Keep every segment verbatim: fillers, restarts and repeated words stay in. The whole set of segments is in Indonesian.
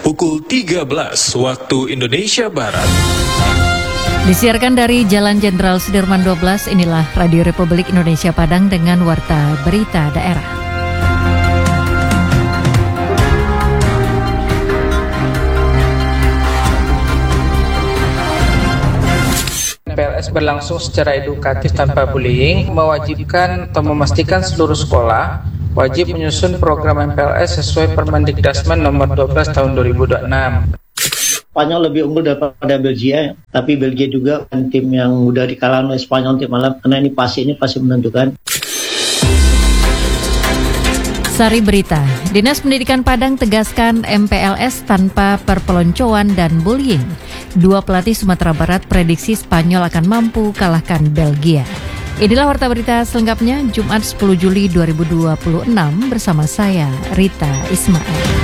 pukul tiga belas waktu Indonesia Barat. Disiarkan dari Jalan Jenderal Sudirman dua belas, inilah Radio Republik Indonesia Padang dengan Warta Berita Daerah. M P L S berlangsung secara edukatif tanpa bullying, mewajibkan atau memastikan seluruh sekolah wajib menyusun program M P L S sesuai Permendikdasmen nomor dua belas tahun dua ribu dua puluh enam. Spanyol lebih unggul daripada Belgia, tapi Belgia juga kan tim yang mudah dikalahkan oleh Spanyol tim malam, karena ini pasti ini pasti menentukan. Sari Berita, Dinas Pendidikan Padang tegaskan M P L S tanpa perpeloncoan dan bullying. Dua pelatih Sumatera Barat prediksi Spanyol akan mampu kalahkan Belgia. Inilah Warta Berita selengkapnya Jumat sepuluh Juli dua ribu dua puluh enam bersama saya Rita Ismail.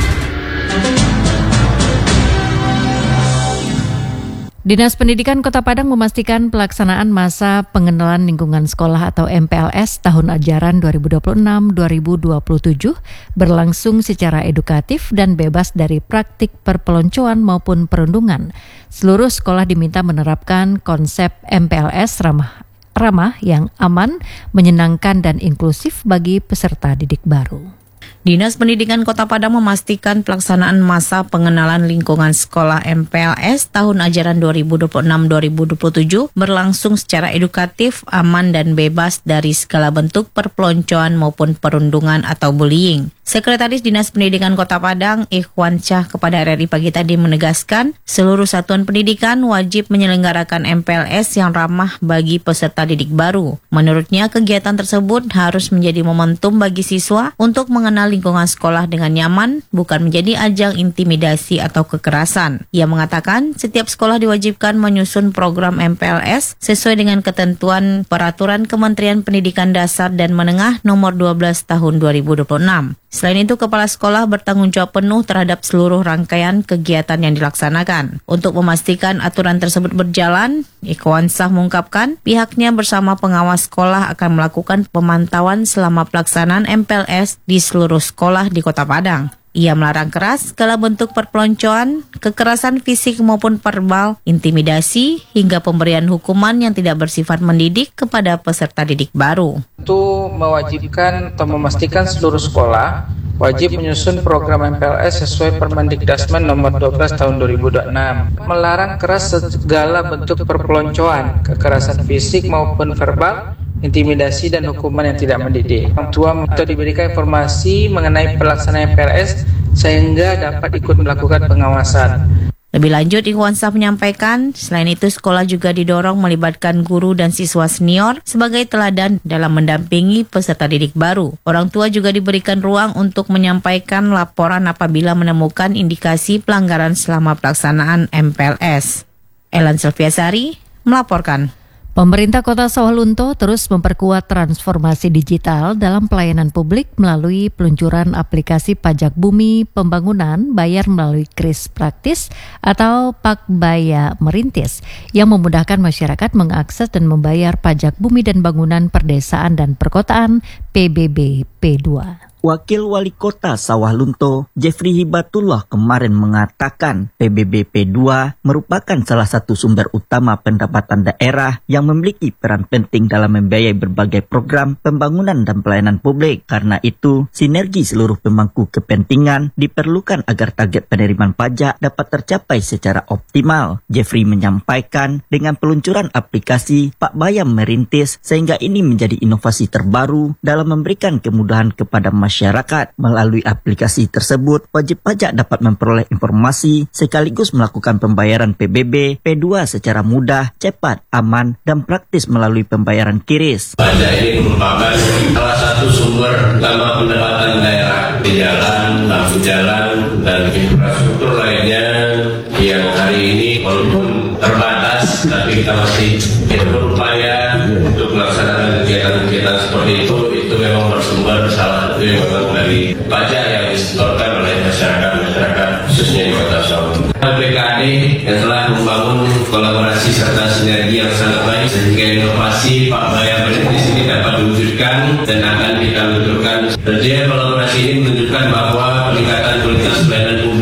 Dinas Pendidikan Kota Padang memastikan pelaksanaan masa pengenalan lingkungan sekolah atau M P L S tahun ajaran dua ribu dua puluh enam dua ribu dua puluh tujuh berlangsung secara edukatif dan bebas dari praktik perpeloncoan maupun perundungan. Seluruh sekolah diminta menerapkan konsep M P L S ramah, ramah yang aman, menyenangkan dan inklusif bagi peserta didik baru. Dinas Pendidikan Kota Padang memastikan pelaksanaan masa pengenalan lingkungan sekolah M P L S tahun ajaran dua ribu dua puluh enam dua ribu dua puluh tujuh berlangsung secara edukatif, aman dan bebas dari segala bentuk perpeloncoan maupun perundungan atau bullying. Sekretaris Dinas Pendidikan Kota Padang, Ikhwan Syah kepada R R I pagi tadi menegaskan, seluruh satuan pendidikan wajib menyelenggarakan M P L S yang ramah bagi peserta didik baru. Menurutnya, kegiatan tersebut harus menjadi momentum bagi siswa untuk mengenal lingkungan sekolah dengan nyaman, bukan menjadi ajang intimidasi atau kekerasan. Ia mengatakan, setiap sekolah diwajibkan menyusun program M P L S sesuai dengan ketentuan Peraturan Kementerian Pendidikan Dasar dan Menengah nomor dua belas tahun dua ribu dua puluh enam. Selain itu, kepala sekolah bertanggung jawab penuh terhadap seluruh rangkaian kegiatan yang dilaksanakan. Untuk memastikan aturan tersebut berjalan, Ikhwan Syah mengungkapkan pihaknya bersama pengawas sekolah akan melakukan pemantauan selama pelaksanaan M P L S di seluruh sekolah di Kota Padang. Ia melarang keras segala bentuk perpeloncoan, kekerasan fisik maupun verbal, intimidasi, hingga pemberian hukuman yang tidak bersifat mendidik kepada peserta didik baru. Itu mewajibkan atau memastikan seluruh sekolah wajib menyusun program M P L S sesuai Permendikdasmen nomor dua belas tahun dua ribu dua puluh enam. Melarang keras segala bentuk perpeloncoan, kekerasan fisik maupun verbal, intimidasi dan hukuman yang tidak mendidik. Orang tua atau diberikan informasi mengenai pelaksanaan M P L S sehingga dapat ikut melakukan pengawasan. Lebih lanjut, Ikhwan Syah menyampaikan, selain itu sekolah juga didorong melibatkan guru dan siswa senior sebagai teladan dalam mendampingi peserta didik baru. Orang tua juga diberikan ruang untuk menyampaikan laporan apabila menemukan indikasi pelanggaran selama pelaksanaan M P L S. Ellen Selviasari melaporkan. Pemerintah Kota Sawalunto terus memperkuat transformasi digital dalam pelayanan publik melalui peluncuran aplikasi pajak bumi pembangunan bayar melalui kris praktis atau Pakbaya Merintis yang memudahkan masyarakat mengakses dan membayar pajak bumi dan bangunan perdesaan dan perkotaan P B B P dua. Wakil Wali Kota Sawalunto, Jeffrey Hibatullah kemarin mengatakan P B B P dua merupakan salah satu sumber utama pendapatan daerah yang memiliki peran penting dalam membiayai berbagai program pembangunan dan pelayanan publik. Karena itu, sinergi seluruh pemangku kepentingan diperlukan agar target penerimaan pajak dapat tercapai secara optimal. Jeffrey menyampaikan dengan peluncuran aplikasi Pakbaya Merintis sehingga ini menjadi inovasi terbaru dalam memberikan kemudahan kepada masyarakat. Masyarakat. Melalui aplikasi tersebut, wajib pajak dapat memperoleh informasi sekaligus melakukan pembayaran P B B P dua secara mudah, cepat, aman, dan praktis melalui pembayaran kiris. Pajak ini merupakan salah satu sumber utama pendapatan daerah di jalan, lampu jalan, dan infrastruktur lainnya yang hari ini walaupun terbatas, tapi kita masih berupaya untuk melaksanakan kegiatan-kegiatan seperti itu. Itu memang bersumber salah satu yang memang dari pajak yang disetorkan oleh masyarakat-masyarakat khususnya di Kota Sawalunto. P K D yang telah membangun kolaborasi serta sinergi yang sangat baik sehingga inovasi Pakbaya Merintis ini dapat diwujudkan dan akan kita luncurkan. Tentunya kolaborasi ini menunjukkan bahwa peningkatan kualitas pelayanan publik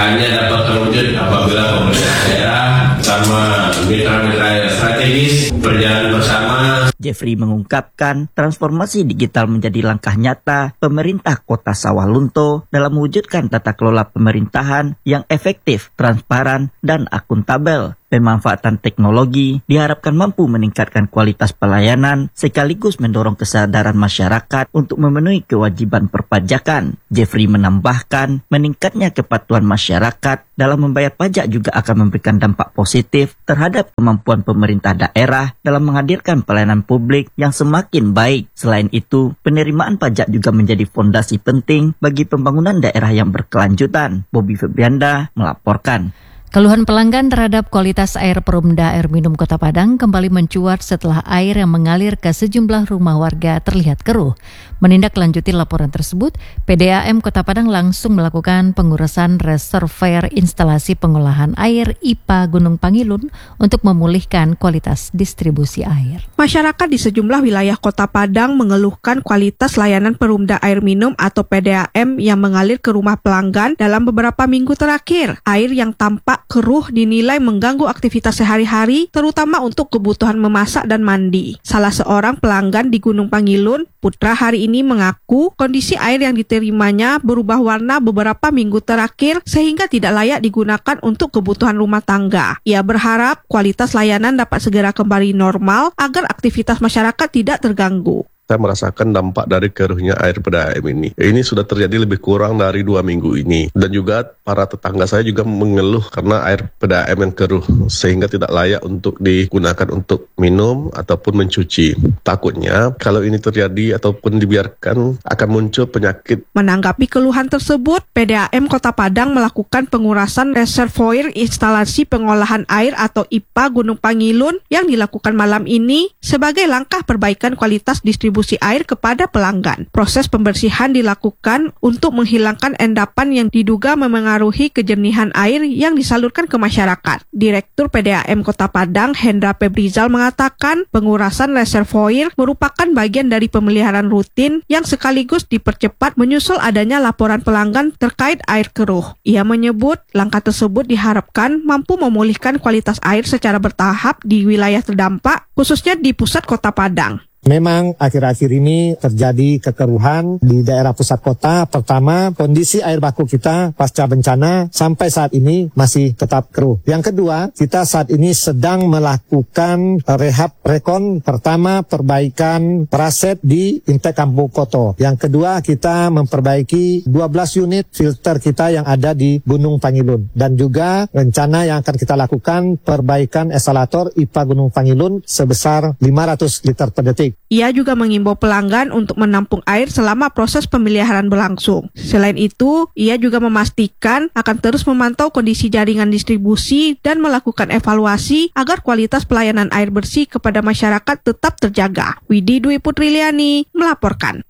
hanya dapat terwujud apabila pemerintah daerah sama mitra-mitra strategis berjalan bersama. Jeffrey mengungkapkan transformasi digital menjadi langkah nyata pemerintah Kota Sawah Lunto dalam mewujudkan tata kelola pemerintahan yang efektif, transparan, dan akuntabel. Pemanfaatan teknologi diharapkan mampu meningkatkan kualitas pelayanan sekaligus mendorong kesadaran masyarakat untuk memenuhi kewajiban perpajakan. Jeffrey menambahkan, meningkatnya kepatuhan masyarakat dalam membayar pajak juga akan memberikan dampak positif terhadap kemampuan pemerintah daerah dalam menghadirkan pelayanan publik yang semakin baik. Selain itu, penerimaan pajak juga menjadi fondasi penting bagi pembangunan daerah yang berkelanjutan. Bobby Febrianda melaporkan. Keluhan pelanggan terhadap kualitas air Perumda Air Minum Kota Padang kembali mencuat setelah air yang mengalir ke sejumlah rumah warga terlihat keruh. Menindaklanjuti laporan tersebut, P D A M Kota Padang langsung melakukan pengurusan reservoir instalasi pengolahan air I P A Gunung Pangilun untuk memulihkan kualitas distribusi air. Masyarakat di sejumlah wilayah Kota Padang mengeluhkan kualitas layanan Perumda Air Minum atau P D A M yang mengalir ke rumah pelanggan dalam beberapa minggu terakhir. Air yang tampak keruh dinilai mengganggu aktivitas sehari-hari, terutama untuk kebutuhan memasak dan mandi. Salah seorang pelanggan di Gunung Pangilun, Putra, hari ini mengaku kondisi air yang diterimanya berubah warna beberapa minggu terakhir sehingga tidak layak digunakan untuk kebutuhan rumah tangga. Ia berharap kualitas layanan dapat segera kembali normal agar aktivitas masyarakat tidak terganggu. Saya merasakan dampak dari keruhnya air P D A M ini. Ini sudah terjadi lebih kurang dari dua minggu ini. Dan juga para tetangga saya juga mengeluh karena air P D A M yang keruh, sehingga tidak layak untuk digunakan untuk minum ataupun mencuci. Takutnya kalau ini terjadi ataupun dibiarkan akan muncul penyakit. Menanggapi keluhan tersebut, P D A M Kota Padang melakukan pengurasan reservoir instalasi pengolahan air atau I P A Gunung Pangilun yang dilakukan malam ini sebagai langkah perbaikan kualitas distribusi air kepada pelanggan. Proses pembersihan dilakukan untuk menghilangkan endapan yang diduga memengaruhi kejernihan air yang disalurkan ke masyarakat. Direktur P D A M Kota Padang, Hendra Febrizal, mengatakan pengurasan reservoir merupakan bagian dari pemeliharaan rutin yang sekaligus dipercepat menyusul adanya laporan pelanggan terkait air keruh. Ia menyebut langkah tersebut diharapkan mampu memulihkan kualitas air secara bertahap di wilayah terdampak, khususnya di pusat Kota Padang. Memang akhir-akhir ini terjadi kekeruhan di daerah pusat kota. Pertama, kondisi air baku kita pasca bencana sampai saat ini masih tetap keruh. Yang kedua, kita saat ini sedang melakukan rehab rekon. Pertama, perbaikan praset di Intek Kampung Koto. Yang kedua, kita memperbaiki dua belas unit filter kita yang ada di Gunung Pangilun. Dan juga rencana yang akan kita lakukan perbaikan esalator I P A Gunung Pangilun sebesar lima ratus liter per detik. Ia juga mengimbau pelanggan untuk menampung air selama proses pemeliharaan berlangsung. Selain itu, ia juga memastikan akan terus memantau kondisi jaringan distribusi dan melakukan evaluasi agar kualitas pelayanan air bersih kepada masyarakat tetap terjaga. Widi Dwi Putriliani melaporkan.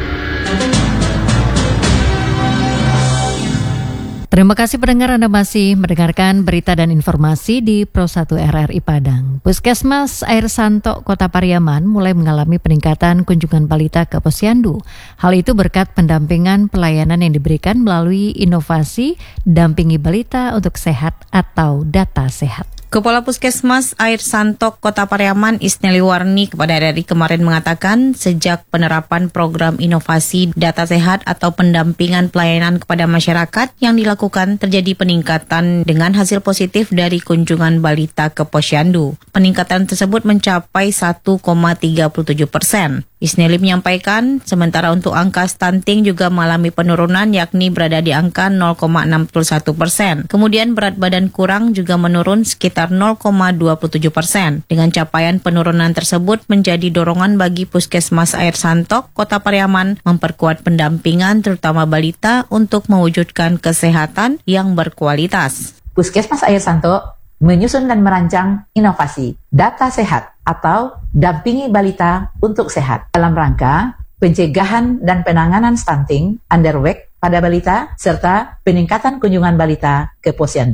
Terima kasih pendengar, Anda masih mendengarkan berita dan informasi di Pro satu R R I Padang. Puskesmas Air Santo Kota Pariaman mulai mengalami peningkatan kunjungan balita ke Posyandu. Hal itu berkat pendampingan pelayanan yang diberikan melalui inovasi dampingi balita untuk sehat atau data sehat. Kepala Puskesmas Air Santo Kota Pariaman Isneli Warni kepada R R I kemarin mengatakan sejak penerapan program inovasi data sehat atau pendampingan pelayanan kepada masyarakat yang dilakukan terjadi peningkatan dengan hasil positif dari kunjungan balita ke Posyandu. Peningkatan tersebut mencapai satu koma tiga tujuh persen. Isneli menyampaikan sementara untuk angka stunting juga mengalami penurunan yakni berada di angka nol koma enam satu persen. Kemudian berat badan kurang juga menurun sekitar nol koma dua tujuh persen. Dengan capaian penurunan tersebut menjadi dorongan bagi Puskesmas Air Santo Kota Pariaman memperkuat pendampingan terutama balita untuk mewujudkan kesehatan yang berkualitas. Puskesmas Air Santo menyusun dan merancang inovasi data sehat atau dampingi balita untuk sehat dalam rangka pencegahan dan penanganan stunting, underweight pada balita, serta peningkatan kunjungan balita ke Posyandu.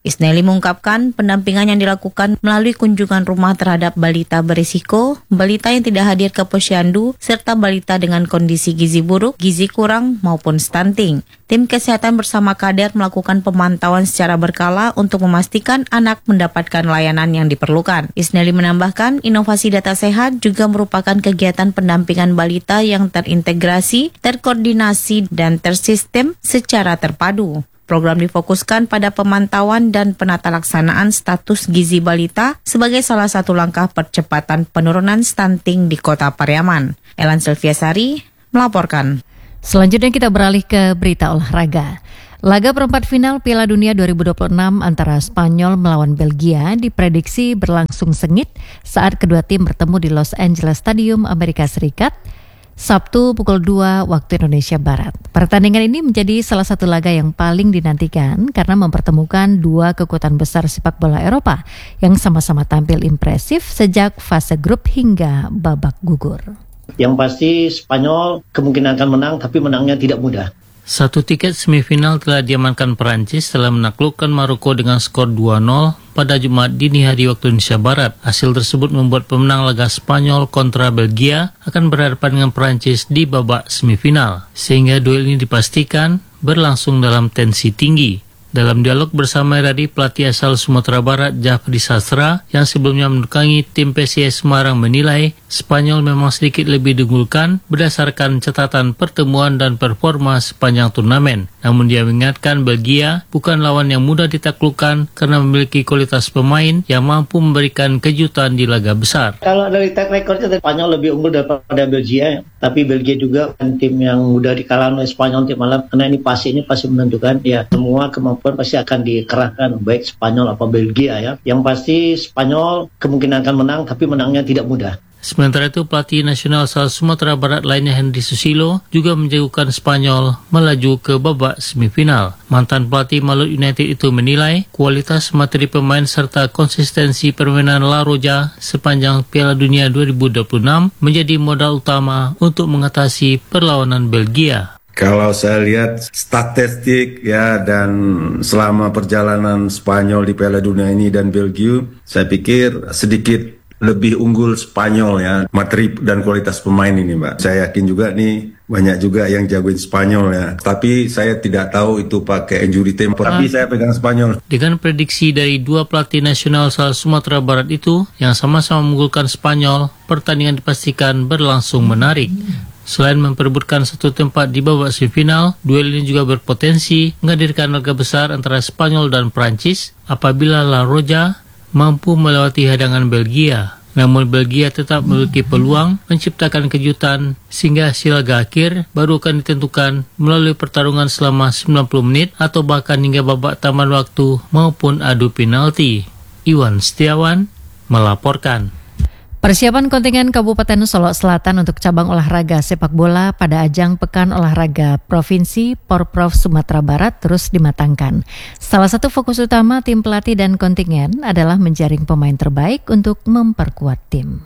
Isneli mengungkapkan pendampingan yang dilakukan melalui kunjungan rumah terhadap balita berisiko, balita yang tidak hadir ke posyandu, serta balita dengan kondisi gizi buruk, gizi kurang, maupun stunting. Tim kesehatan bersama Kader melakukan pemantauan secara berkala untuk memastikan anak mendapatkan layanan yang diperlukan. Isneli menambahkan, inovasi data sehat juga merupakan kegiatan pendampingan balita yang terintegrasi, terkoordinasi, dan tersistem secara terpadu. Program difokuskan pada pemantauan dan penata laksanaan status gizi balita sebagai salah satu langkah percepatan penurunan stunting di Kota Pariaman. Elan Silviasari melaporkan. Selanjutnya kita beralih ke berita olahraga. Laga perempat final Piala Dunia dua ribu dua puluh enam antara Spanyol melawan Belgia diprediksi berlangsung sengit saat kedua tim bertemu di Los Angeles Stadium, Amerika Serikat, Sabtu pukul dua waktu Indonesia Barat. Pertandingan ini menjadi salah satu laga yang paling dinantikan karena mempertemukan dua kekuatan besar sepak bola Eropa yang sama-sama tampil impresif sejak fase grup hingga babak gugur. Yang pasti Spanyol kemungkinan akan menang, tapi menangnya tidak mudah. Satu tiket semifinal telah diamankan Perancis setelah menaklukkan Maroko dengan skor dua nol pada Jumat dini hari waktu Indonesia Barat. Hasil tersebut membuat pemenang laga Spanyol kontra Belgia akan berhadapan dengan Perancis di babak semifinal, sehingga duel ini dipastikan berlangsung dalam tensi tinggi. Dalam dialog bersama tadi, pelatih asal Sumatera Barat Jafri Sastra yang sebelumnya menukangi tim P S I S Semarang menilai Spanyol memang sedikit lebih diunggulkan berdasarkan catatan pertemuan dan performa sepanjang turnamen. Namun dia mengingatkan Belgia bukan lawan yang mudah ditaklukkan karena memiliki kualitas pemain yang mampu memberikan kejutan di laga besar. Kalau dari track recordnya Spanyol lebih unggul daripada Belgia, tapi Belgia juga kan tim yang mudah dikalahkan oleh Spanyol tim malam, karena ini pasti ini pasti menentukan ya semua kemampuan pasti akan dikerahkan baik Spanyol atau Belgia ya. Yang pasti Spanyol kemungkinan akan menang, tapi menangnya tidak mudah. Sementara itu pelatih nasional asal Sumatera Barat lainnya Henry Susilo juga menjagokan Spanyol melaju ke babak semifinal. Mantan pelatih Malut United itu menilai kualitas materi pemain serta konsistensi permainan La Roja sepanjang Piala Dunia dua ribu dua puluh enam menjadi modal utama untuk mengatasi perlawanan Belgia. Kalau saya lihat statistik ya dan selama perjalanan Spanyol di Piala Dunia ini dan Belgia, saya pikir sedikit lebih unggul Spanyol ya, materi dan kualitas pemain ini Mbak. Saya yakin juga nih banyak juga yang jagoin Spanyol ya. Tapi saya tidak tahu itu pakai injury time, tapi saya pegang Spanyol. Dengan prediksi dari dua pelatih nasional asal Sumatera Barat itu yang sama-sama mengunggulkan Spanyol, pertandingan dipastikan berlangsung menarik. Selain memperebutkan satu tempat di babak semifinal, duel ini juga berpotensi menghadirkan laga besar antara Spanyol dan Prancis apabila La Roja mampu melewati hadangan Belgia. Namun Belgia tetap memiliki peluang menciptakan kejutan sehingga hasil laga akhir baru akan ditentukan melalui pertarungan selama sembilan puluh menit atau bahkan hingga babak taman waktu maupun adu penalti. Iwan Setiawan melaporkan. Persiapan kontingen Kabupaten Solok Selatan untuk cabang olahraga sepak bola pada ajang Pekan Olahraga Provinsi Porprov Sumatera Barat terus dimatangkan. Salah satu fokus utama tim pelatih dan kontingen adalah menjaring pemain terbaik untuk memperkuat tim.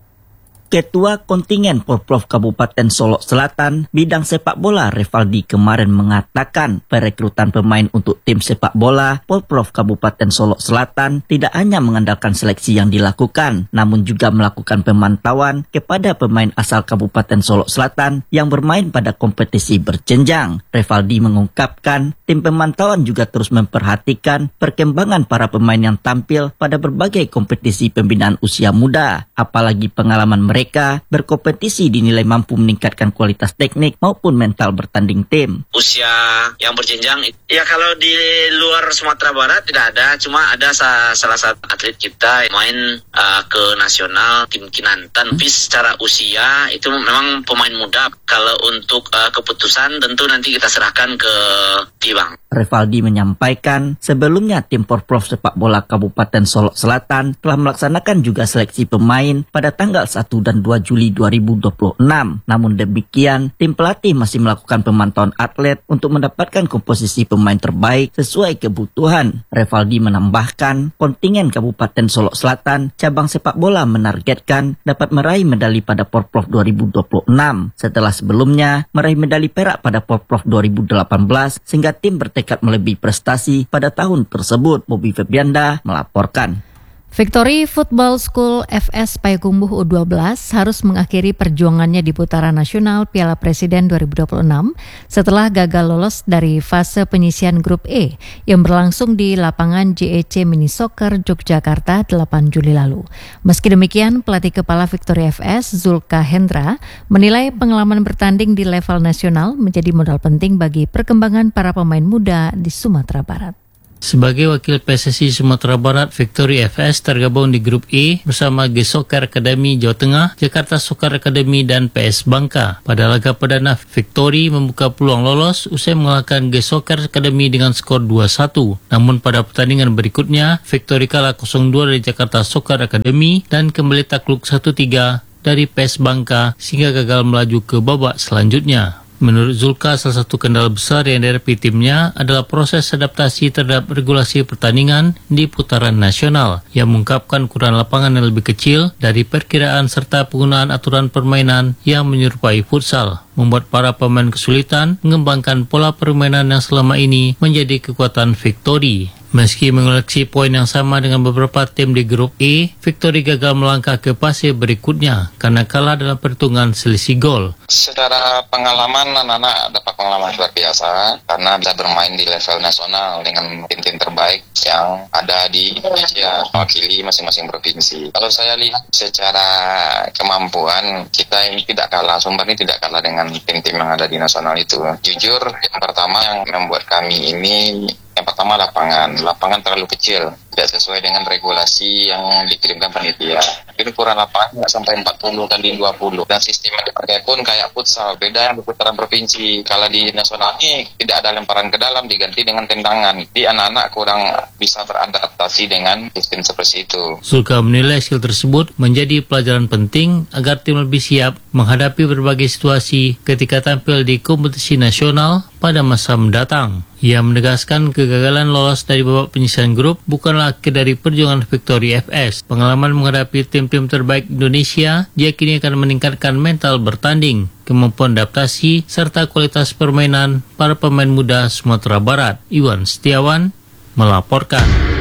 Ketua Kontingen Porprov Kabupaten Solok Selatan bidang sepak bola Revaldi kemarin mengatakan perekrutan pemain untuk tim sepak bola Porprov Kabupaten Solok Selatan tidak hanya mengandalkan seleksi yang dilakukan, namun juga melakukan pemantauan kepada pemain asal Kabupaten Solok Selatan yang bermain pada kompetisi berjenjang. Revaldi mengungkapkan tim pemantauan juga terus memperhatikan perkembangan para pemain yang tampil pada berbagai kompetisi pembinaan usia muda, apalagi pengalaman mereka Mereka berkompetisi dinilai mampu meningkatkan kualitas teknik maupun mental bertanding tim. Usia yang berjenjang, ya kalau di luar Sumatera Barat tidak ada, cuma ada sa- salah satu atlet kita main uh, ke nasional tim Kinantan. Tapi secara usia itu memang pemain muda. Kalau untuk uh, keputusan tentu nanti kita serahkan ke Tibang. Revaldi menyampaikan sebelumnya tim Porprov sepak bola Kabupaten Solok Selatan telah melaksanakan juga seleksi pemain pada tanggal satu dan dan dua Juli dua ribu dua puluh enam. Namun demikian, tim pelatih masih melakukan pemantauan atlet untuk mendapatkan komposisi pemain terbaik sesuai kebutuhan. Revaldi menambahkan, kontingen Kabupaten Solok Selatan cabang sepak bola menargetkan dapat meraih medali pada Porprov dua ribu dua puluh enam setelah sebelumnya meraih medali perak pada Porprov dua ribu delapan belas sehingga tim bertekad melebihi prestasi pada tahun tersebut. Bobby Febrianda melaporkan. Victory Football School F S Payakumbuh U dua belas harus mengakhiri perjuangannya di putaran nasional Piala Presiden dua ribu dua puluh enam setelah gagal lolos dari fase penyisian grup E yang berlangsung di lapangan J E C Mini Soccer Yogyakarta delapan Juli lalu. Meski demikian, pelatih kepala Victory F S Zulka Hendra menilai pengalaman bertanding di level nasional menjadi modal penting bagi perkembangan para pemain muda di Sumatera Barat. Sebagai wakil P S S I Sumatera Barat, Victory F S tergabung di grup E bersama G Soccer Academy Jawa Tengah, Jakarta Soccer Academy, dan P S Bangka. Pada laga perdana, Victory membuka peluang lolos usai mengalahkan G Soccer Academy dengan skor dua satu. Namun pada pertandingan berikutnya, Victory kalah nol dua dari Jakarta Soccer Academy dan kembali takluk satu tiga dari P S Bangka sehingga gagal melaju ke babak selanjutnya. Menurut Zulka, salah satu kendala besar yang dihadapi timnya adalah proses adaptasi terhadap regulasi pertandingan di putaran nasional yang mengungkapkan ukuran lapangan yang lebih kecil dari perkiraan serta penggunaan aturan permainan yang menyerupai futsal, membuat para pemain kesulitan mengembangkan pola permainan yang selama ini menjadi kekuatan Victory. Meski mengoleksi poin yang sama dengan beberapa tim di grup E, Victory gagal melangkah ke fase berikutnya karena kalah dalam perhitungan selisih gol. Secara pengalaman, anak-anak dapat pengalaman luar biasa karena bisa bermain di level nasional dengan tim-tim terbaik yang ada di Indonesia, mewakili masing-masing provinsi. Kalau saya lihat secara kemampuan, kita ini tidak kalah, Sumber ini tidak kalah dengan tim-tim yang ada di nasional itu. Jujur, yang pertama yang membuat kami ini yang pertama lapangan, lapangan terlalu kecil, tidak sesuai dengan regulasi yang dikirimkan panitia. Ini ukuran lapangan nggak sampai empat puluh kali dua puluh, dan sistem yang dipakai pun kayak futsal, beda yang di putaran provinsi. Kalau di nasional ini tidak ada lemparan ke dalam, diganti dengan tendangan. Jadi anak-anak kurang bisa beradaptasi dengan sistem seperti itu. Zulka menilai skill tersebut menjadi pelajaran penting agar tim lebih siap menghadapi berbagai situasi ketika tampil di kompetisi nasional pada masa mendatang. Ia menegaskan kegagalan lolos dari babak penyisian grup bukanlah akhir dari perjuangan Victory F S. Pengalaman menghadapi tim-tim terbaik Indonesia diyakini akan meningkatkan mental bertanding, kemampuan adaptasi, serta kualitas permainan para pemain muda Sumatera Barat. Iwan Setiawan melaporkan.